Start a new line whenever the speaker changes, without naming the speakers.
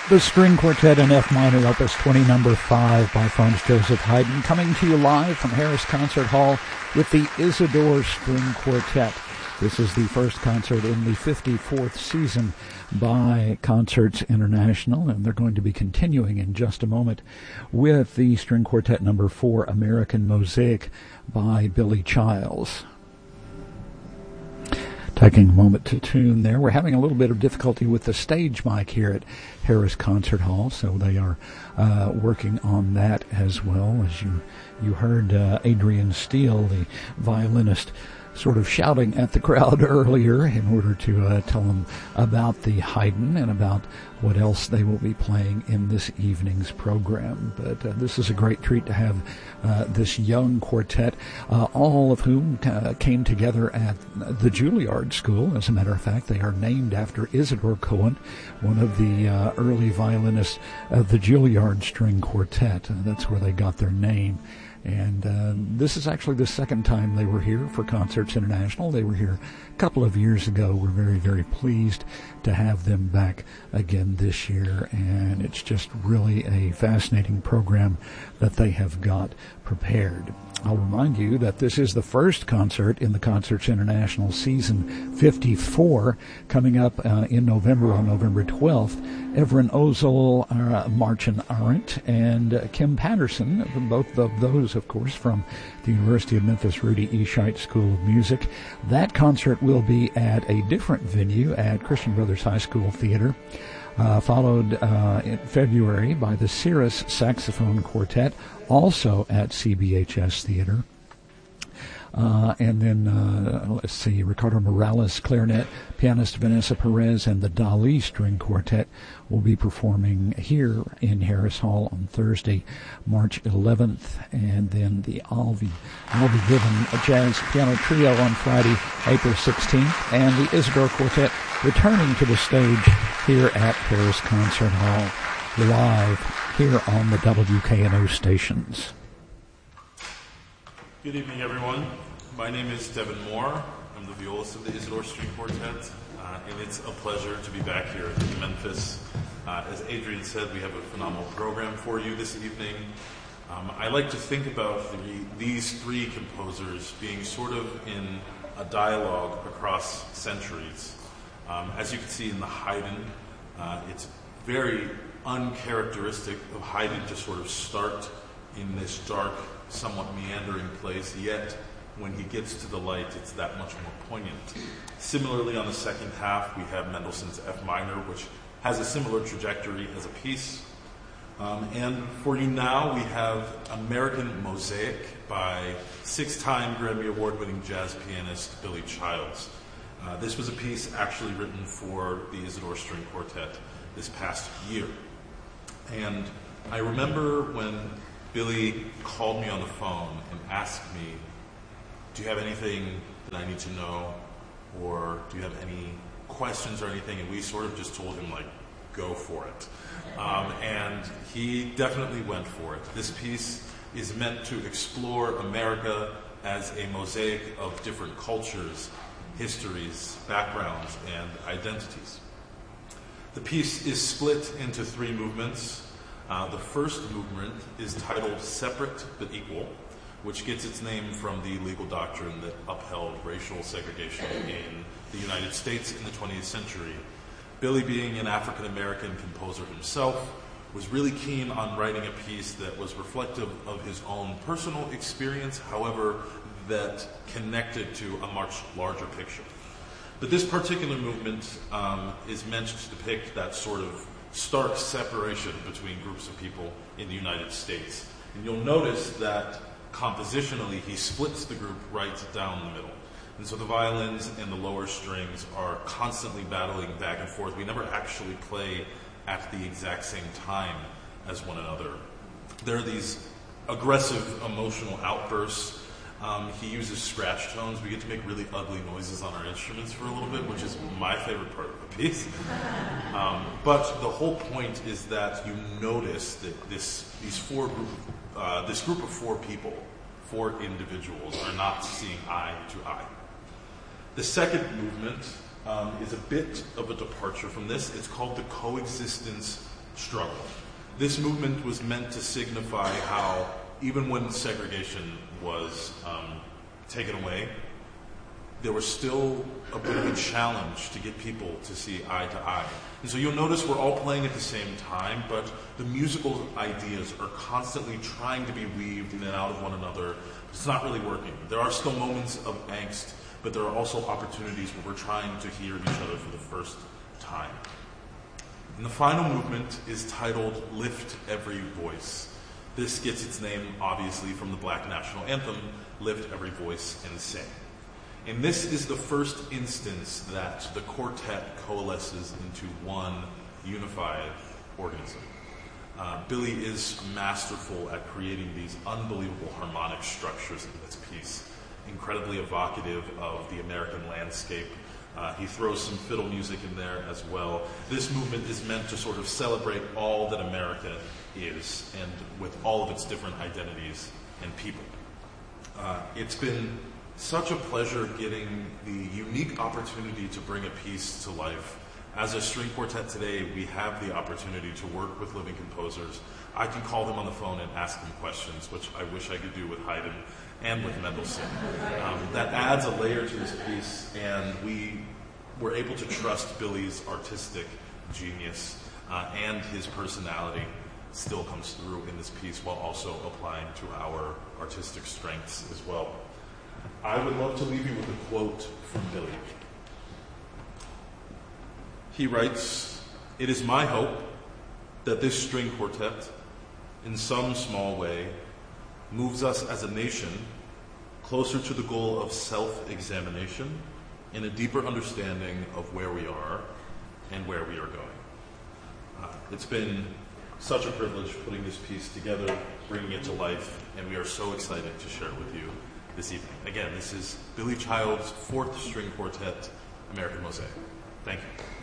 The String Quartet in F minor, opus 20, number 5 by Franz Joseph Haydn, coming to you live from Harris Concert Hall with the Isidore String Quartet. This is the first concert in the 54th season by Concerts International, and they're going to be continuing in just a moment with the String Quartet number 4, American Mosaic by Billy Childs. Taking a moment to tune there. We're having a little bit of difficulty with the stage mic here at Harris Concert Hall, so they are working on that as well. As you heard Adrian Steele, the violinist, sort of shouting at the crowd earlier in order to tell them about the Haydn and about what else they will be playing in this evening's program. But this is a great treat to have this young quartet, all of whom came together at the Juilliard School. As a matter of fact, they are named after Isidore Cohen, one of the early violinists of the Juilliard String Quartet. That's where they got their name. And this is actually the second time they were here for Concerts International. They were here a couple of years ago. We're very, very pleased to have them back again this year. And it's just really a fascinating program that they have got prepared. I'll remind you that this is the first concert in the Concerts International Season 54, coming up in November, on November 12th. Everin Ozel, Marcin Arendt, and Kim Patterson, both of those, of course, from the University of Memphis Rudy Escheit School of Music. That concert will be at a different venue at Christian Brothers High School Theater, followed in February by the Cirrus Saxophone Quartet, also at CBHS Theater. And then, let's see, Ricardo Morales, clarinet, pianist Vanessa Perez, and the Dali String Quartet will be performing here in Harris Hall on Thursday, March 11th, and then the Alvi Given Jazz Piano Trio on Friday, April 16th, and the Isidore Quartet returning to the stage here at Harris Concert Hall, live here on the WKNO stations.
Good evening, everyone. My name is Devin Moore. I'm the violist of the Isidore String Quartet, and it's a pleasure to be back here in Memphis. As Adrian said, we have a phenomenal program for you this evening. I like to think about these three composers being sort of in a dialogue across centuries. As you can see in the Haydn, it's very uncharacteristic of Haydn to sort of start in this dark, somewhat meandering place, yet when he gets to the light, it's that much more poignant. Similarly, on the second half, we have Mendelssohn's F minor, which has a similar trajectory as a piece. And for you now, we have American Mosaic by 6-time Grammy Award-winning jazz pianist Billy Childs. This was a piece actually written for the Isidore String Quartet this past year. And I remember when Billy called me on the phone and asked me, do you have anything that I need to know, or do you have any questions or anything? And we sort of just told him, like, go for it. And he definitely went for it. This piece is meant to explore America as a mosaic of different cultures, histories, backgrounds, and identities. The piece is split into 3 movements. The first movement is titled Separate but Equal, which gets its name from the legal doctrine that upheld racial segregation in the United States in the 20th century. Billy, being an African-American composer himself, was really keen on writing a piece that was reflective of his own personal experience, however, that connected to a much larger picture. But this particular movement is meant to depict that sort of stark separation between groups of people in the United States. And you'll notice that compositionally he splits the group right down the middle. And so the violins and the lower strings are constantly battling back and forth. We never actually play at the exact same time as one another. There are these aggressive emotional outbursts. He uses scratch tones. We get to make really ugly noises on our instruments for a little bit, which is my favorite part of the piece. But the whole point is that you notice that this group of 4 people, 4 individuals, are not seeing eye to eye. The second movement is a bit of a departure from this. It's called the Coexistence struggle. This movement was meant to signify how, even when segregation was taken away, there was still a bit of a challenge to get people to see eye to eye. And so you'll notice we're all playing at the same time, but the musical ideas are constantly trying to be weaved in and out of one another. It's not really working. There are still moments of angst, but there are also opportunities where we're trying to hear each other for the first time. And the final movement is titled Lift Every Voice. This gets its name, obviously, from the Black National Anthem, Lift Every Voice and Sing. And this is the first instance that the quartet coalesces into one unified organism. Billy is masterful at creating these unbelievable harmonic structures in this piece, incredibly evocative of the American landscape. He throws some fiddle music in there as well. This movement is meant to sort of celebrate all that America is, and with all of its different identities and people. It's been such a pleasure getting the unique opportunity to bring a piece to life. As a string quartet today, we have the opportunity to work with living composers. I can call them on the phone and ask them questions, which I wish I could do with Haydn and with Mendelssohn. That adds a layer to this piece, and we were able to trust Billy's artistic genius, and his personality still comes through in this piece while also applying to our artistic strengths as well. I would love to leave you with a quote from Billy. He writes, "It is my hope that this string quartet, in some small way, moves us as a nation closer to the goal of self-examination and a deeper understanding of where we are and where we are going." It's been such a privilege putting this piece together, bringing it to life, and we are so excited to share it with you this evening. Again, this is Billy Child's 4th String Quartet, American Mosaic. Thank you.